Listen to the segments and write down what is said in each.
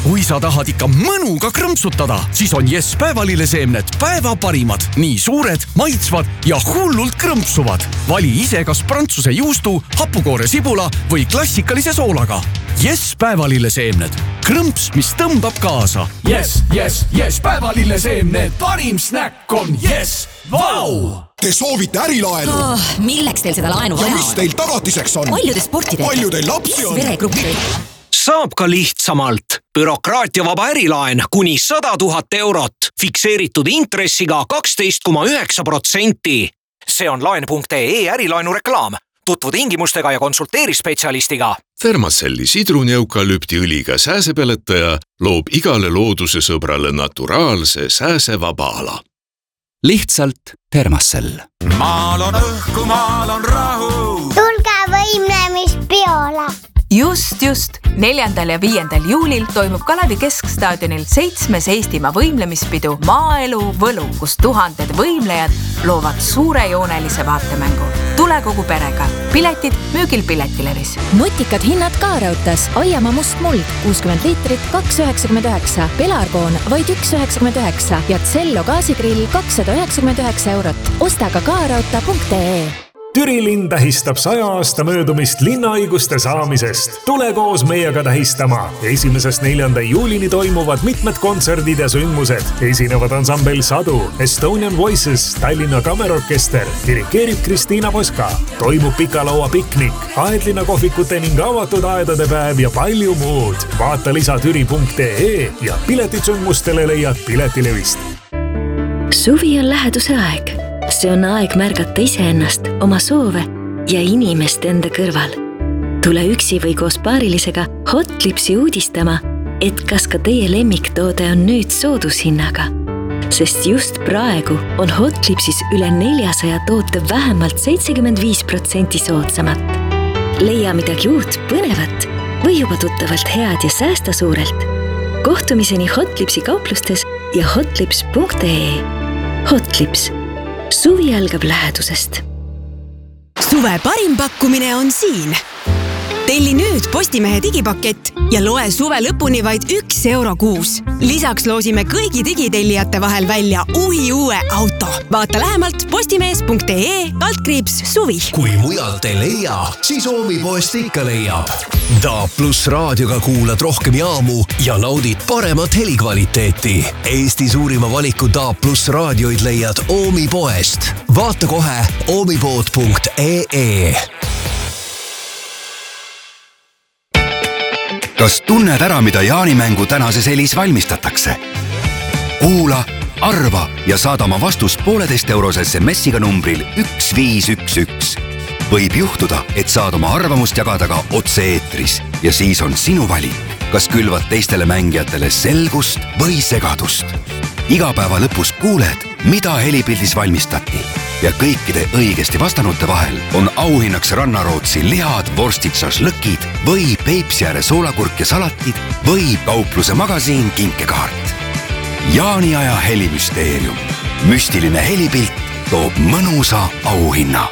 Kui sa tahad ikka mõnuga krõmpsutada, siis on Yes päevalilleseemned päeva parimad. Nii suured, maitsvad ja hullult krõmpsuvad. Vali ise kas prantsuse juustu, hapukoore sibula või klassikalise soolaga. Yes päevalilleseemned. Krõmps, mis tõmbab kaasa. Yes päevalilleseemned. Parim snäkk on Yes. Vau! Te soovite ärilaenu? Milleks teil seda laenu vaja ja mis teil tagatiseks on? Palju te sporti teete? Palju teil lapsi on? Veregruppi? Saab ka lihtsamalt. Bürokraatiavaba ärilaen kuni 100 000 eurot. Fikseeritud intressiga 12,9%. See on laen.ee ärilaenu reklaam. Tutvu tingimustega ja konsulteeri spetsialistiga. Thermacelli sidruni-eukalüptiõliga sääsepeletaja loob igale looduse sõbrale naturaalse sääsevaba ala. Lihtsalt Thermacell. Maal on õhku, maal on rahu. Tulge võimlemispeole. Just. 4. ja 5. juulil toimub Kalevi Keskstaadionil 7. Eestimaa võimlemispidu Maaelu Võlu, kus tuhanded võimlejad loovad suurejoonelise vaatemängu. Tule kogu perega. Piletid müügil Piletilevis. Nutikad hinnad ka Raudtas. Aiamaa mustmuld 60 liitrit 2,99. Pelargoon vaid 1,99 ja Tsello gaasigrill 299 eurot. Osta ka kaarauta.ee. Türi linn tähistab 100 aasta möödumist linnaõiguste saamisest. Tule koos meiega tähistama. 1.–4. juulini toimuvad mitmed kontserdid ja sündmused. Esinevad ansambel Sadu, Estonian Voices, Tallinna Kammerorkester, dirikeerib Kristiina Poska. Toimub pikalaua piknik, aedlina kohvikute ning avatud aedade päev ja palju muud. Vaata lisa türi.ee ja piletid sündmustele leiad Piletilevist. Suvi on läheduse aeg. See on aeg märgata iseennast, oma soove ja inimest enda kõrval. Tule üksi või koos paarilisega Hotlipsi uudistama, et kas ka teie lemmiktoode on nüüd soodushinnaga. Sest just praegu on Hotlipsis üle 400 toote vähemalt 75% soodsamat. Leia midagi uut, põnevat või juba tuttavalt head ja säästa suurelt. Kohtumiseni Hotlipsi kauplustes ja hotlips.ee. Hotlips. Suvi algab lähedusest. Suve parim pakkumine on siin. Telli nüüd Postimehe digipakett ja loe suve lõpuni vaid 1 euro kuus. Lisaks loosime kõigi digitellijate vahel välja uue auto. Vaata lähemalt postimees.ee/suvi. Kui mujalt ei leia, siis Oomipoest ikka leiab. DAB+ raadioga kuulad rohkem jaamu ja naudid paremat helikvaliteeti. Eesti suurima valiku DAB+ raadioid leiad Oomipoest. Vaata kohe oomipood.ee. Kas tunned ära, mida jaanimängu tänases helis valmistatakse? Kuula, arva ja saada oma vastus 1,5 eurose SMS-iga numbril 1511. Võib juhtuda, et saad oma arvamust jagada ka otse-eetris ja siis on sinu valik, kas külvad teistele mängijatele selgust või segadust. Iga päeva lõpus kuuled, mida helipildis valmistati ja kõikide õigesti vastanute vahel on auhinnaks Rannarootsi lihad, vorstid, šašlõkid või Peipsiääre soolakurk ja salatid või kaupluse magasiin kinkekaart. Jaaniaja helimüsteerium. Müstiline helipilt toob mõnusa auhinna.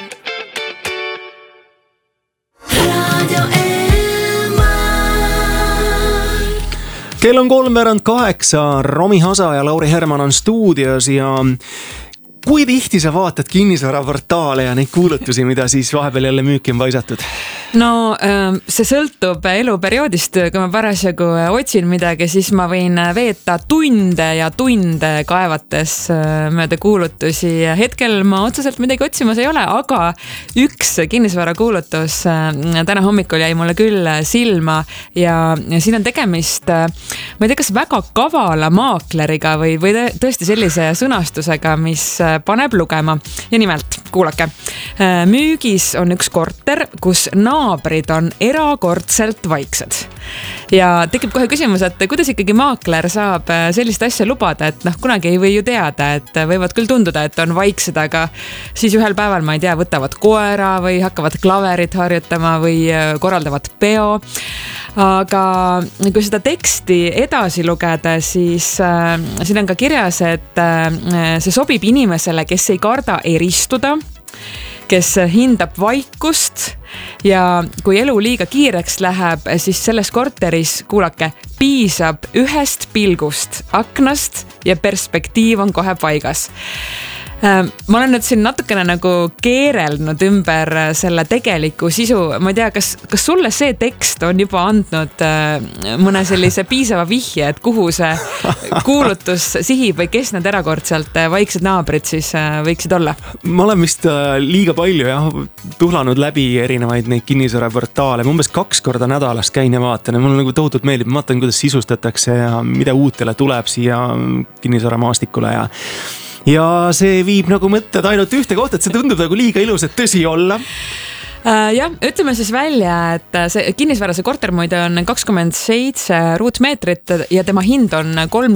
Kell on 7:03, Romi Hasa ja Lauri Herman on stuudios ja kui tihti sa vaatad kinnisvaraportaale ja neid kuulutusi, mida siis vahepeal jälle müüki on paisatud? No see sõltub eluperioodist, kui ma parasjagu otsin midagi, siis ma võin veeta tunde ja tunde kaevates mööda kuulutusi. Hetkel ma otseselt midagi otsimas ei ole, aga üks kinnisvara kuulutus täna hommikul jäi mulle küll silma ja siin on tegemist, ma ei tea, kas väga kavala maakleriga või tõesti sellise sõnastusega, mis paneb lugema. Ja nimelt, kuulake, müügis on üks korter, kus naabrid on erakordselt vaiksed. Ja tekib kohe küsimus, et kuidas ikkagi maakler saab sellist asja lubada, et kunagi ei või ju teada, et võivad küll tunduda, et on vaiksed, aga siis ühel päeval, ma ei tea, võtavad koera või hakkavad klaverit harjutama või korraldavad peo. Aga kui seda teksti edasi lugeda, siis siin on ka kirjas, et see sobib inimesele, kes ei karda eristuda, kes hindab vaikust ja kui elu liiga kiireks läheb, siis selles korteris, kuulake, piisab ühest pilgust aknast ja perspektiiv on kohe paigas. Ma olen nüüd siin natukene nagu keerelnud ümber selle tegeliku sisu. Ma ei tea, kas sulle see tekst on juba andnud mõne sellise piisava vihje, et kuhu see kuulutus sihib või kes need erakordselt vaiksed naabrid siis võiksid olla? Ma olen vist liiga palju tuhlanud läbi erinevaid neid kinnisvaraportaale. Ma umbes 2 korda nädalas käin ja vaatan ja mulle nagu tohutult meeldib. Ma vaatan, kuidas sisustatakse ja mida uutele tuleb siia kinnisvaramaastikule ja see viib nagu mõtted ainult ühte kohta, et see tundub nagu liiga ilus, et tõsi olla. Jah, ütleme siis välja, et see kinnisvarase korter muide on 27 ruutmeetrit ja tema hind on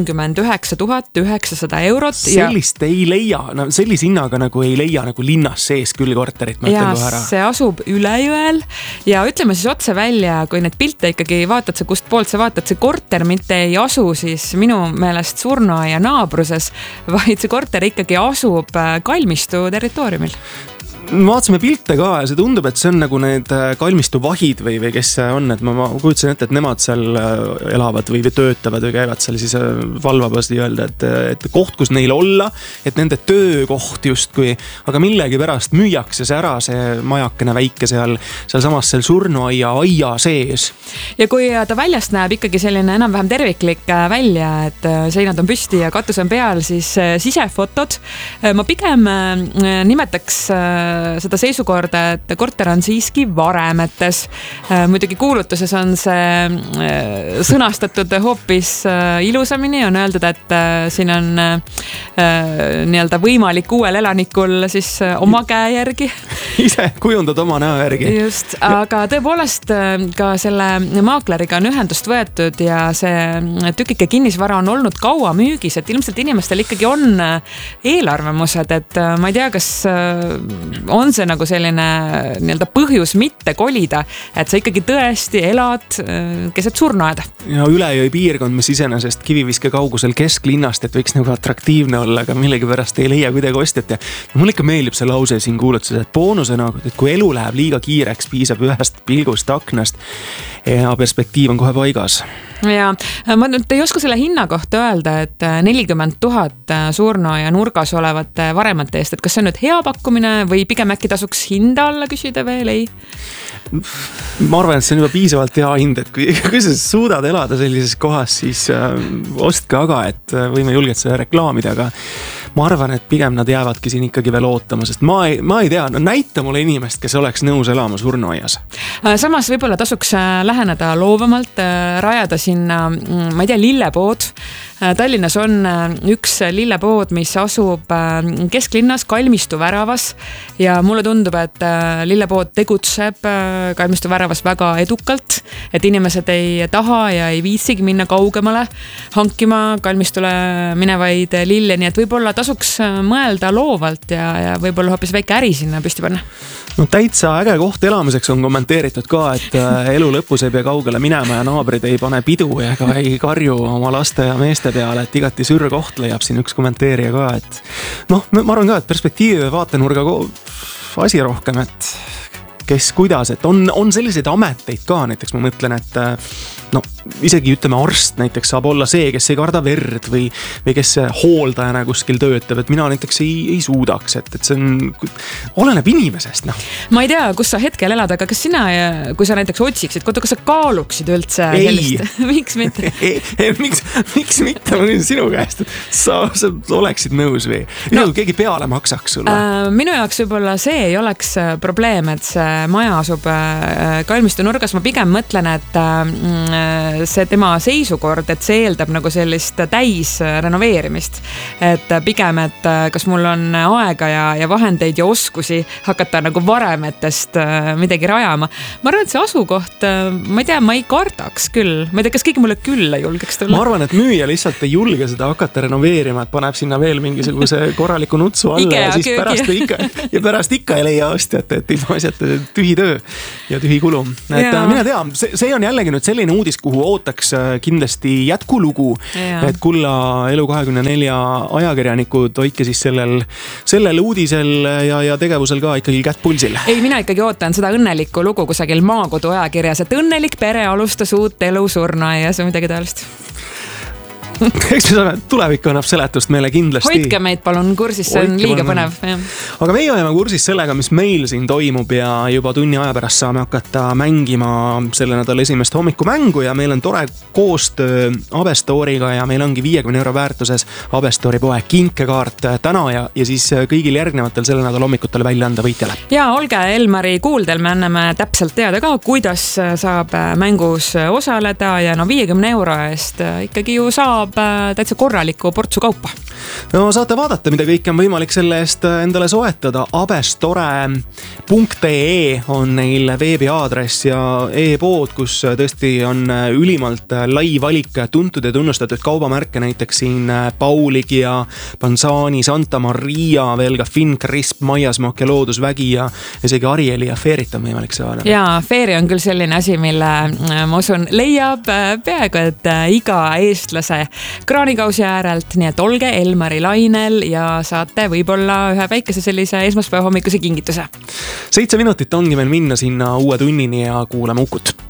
39 900 eurot. Sellist ei leia, sellise hinnaga nagu ei leia nagu linnas sees küll korterit, ma ütlen kohe ära. See asub Ülejõel ja ütleme siis otse välja, kui need pilte ikkagi vaatad sa, kust poolt sa vaatad, see korter mitte ei asu siis minu meelest surnuaia naabruses, vaid see korter ikkagi asub kalmistu territooriumil. Vaatasime pilte ka ja see tundub, et see on nagu need kalmistu vahid või kes see on, et ma kujutasin ette, et nemad seal elavad või töötavad või käivad seal siis valvamas nii-öelda, et koht, kus neil olla, et nende töökoht justkui, aga millegi pärast müüakse see ära, see majakene väike seal samas seal surnuaia sees. Ja kui ta väljast näeb ikkagi selline enam-vähem terviklik välja, et seinad on püsti ja katus on peal, siis sisefotod, ma pigem nimetaks seda seisukorda, et korter on siiski varemetes. Muidugi kuulutuses on see sõnastatud hoopis ilusamini, on öeldud, et siin on nii-öelda võimalik uuel elanikul siis oma käe järgi. Ise kujundad oma näo järgi. Just, aga tõepoolest ka selle maakleriga on ühendust võetud ja see tükike kinnisvara on olnud kaua müügis, et ilmselt inimestel ikkagi on eelarvamused, et ma ei tea, kas on see nagu selline nii-öelda põhjus mitte kolida, et sa ikkagi tõesti elad keset surnuaeda. Ja Ülejõe piirkond, mis iseenesest kiviviske kaugusel kesklinnast, et võiks nagu atraktiivne olla, aga millegi pärast ei leia kuidagi ostjat. Ja mulle ikka meeldib see lause siin kuulutuses, et boonusena, et kui elu läheb liiga kiireks, piisab ühest pilgust aknast ja perspektiiv on kohe paigas. Ja ma nüüd ei oska selle hinna kohta öelda, et 40 000 surnuaia nurgas olevate varemate eest, et kas see on nüüd hea pakkumine või pigem äkki tasuks hinda alla küsida veel, ei? Ma arvan, et see on juba piisavalt hea hind, et kui sa suudad elada sellises kohas, siis ostke aga, et võime julgelt seda reklaamida, aga ma arvan, et pigem nad jäävadki siin ikkagi veel ootama, sest ma ei tea, näita mulle inimest, kes oleks nõus elama surnuaias. Samas võib-olla tasuks läheneda loovamalt, rajada sinna, ma ei tea, lillepood. Tallinnas on üks lillepood, mis asub kesklinnas Kalmistu väravas ja mulle tundub, et lillepood tegutseb Kalmistu väravas väga edukalt, et inimesed ei taha ja ei viitsigi minna kaugemale hankima Kalmistule minevaid lille, nii et võib-olla tasuks mõelda loovalt ja võib-olla hoopis väike äri sinna püsti panna. No täitsa äge koht elamiseks on kommenteeritud ka, et elu lõpus ei pea kaugele minema ja naabrid ei pane pidu ega ei karju oma laste ja meeste peale, et igati sürr koht leiab siin üks kommenteerija ka, et ma arvan ka, et perspektiivi vaatenurga asi rohkem, et kes kuidas, et on selliseid ameteid ka, näiteks ma mõtlen, et isegi ütleme arst näiteks saab olla see, kes ei karda verd või kes hooldajana kuskil töötab, et mina näiteks ei suudaks, et see oleneb inimesest. Ma ei tea, kus sa hetkel elad, aga kas sina, kui sa näiteks otsiksid, kas sa kaaluksid üldse sellist? Miks mitte? Miks mitte? Ma küsin sinu käest, et sa oleksid nõus või? Keegi peale maksaks sulle? Minu jaoks võib-olla see ei oleks probleem, et see maja asub Kalmistu nurgas. Ma pigem mõtlen, et see tema seisukord, et see eeldab nagu sellist täis renoveerimist. Et pigem, et kas mul on aega ja vahendeid ja oskusi hakata nagu varemetest midagi rajama. Ma arvan, et see asukoht, ma ei tea, ma ei kardaks küll. Ma ei tea, kas keegi mulle külla julgeks tulla? Ma arvan, et müüja lihtsalt ei julge seda hakata renoveerima, et paneb sinna veel mingisuguse korraliku nutsu alla ja siis pärast ikka ei leia ostjat, et ilma asjata tühi töö ja tühi kulu. Et mina tea, see on jällegi nüüd selline uudis, kuhu ootaks kindlasti jätkulugu. Et Kulla Elu24 ajakirjanikud hoidke siis sellel uudisel ja tegevusel ka ikkagi kätt pulsil. Ei, mina ikkagi ootan seda õnnelikku lugu kusagil Maakodu ajakirjas, et õnnelik pere alustas uut elu surnuaias või midagi taolist. Eks me saame, tulevik annab seletust meile kindlasti. Hoidke meid palun kursis, see on liiga põnev. Aga meie oleme kursis sellega, mis meil siin toimub ja juba tunni aja pärast saame hakata mängima selle nädala esimest hommikumängu ja meil on tore koostöö Abestoriga ja meil ongi 50 € väärtuses Abestori poe kinkekaart täna ja siis kõigil järgnevatel selle nädala hommikutel välja anda võitjale. Ja olge Elmari kuuldel, me anname täpselt teada ka, kuidas saab mängus osaleda ja 50 € eest ikkagi ju saab täitsa korraliku portsu kaupa. No saate vaadata, mida kõik on võimalik selle eest endale soetada. abestore.ee on neil veebiaadress ja e-pood, kus tõesti on ülimalt lai valik tuntud ja tunnustatud kaubamärke, näiteks siin Pauligia, Panzani, Santa Maria, veel ka Finn Crisp, Maiasmook ja Loodusvägi ja isegi Arieli ja Feerit on võimalik saada. Ja Feeri on küll selline asi, mille ma usun leiab peaaegu, et iga eestlase kraanikausi äärelt, nii et olge Elmari lainel ja saate võib-olla ühe väikese sellise esmaspäeva hommikuse kingituse. 7 minutit ongi meil minna sinna uue tunnini ja kuulame Ukut.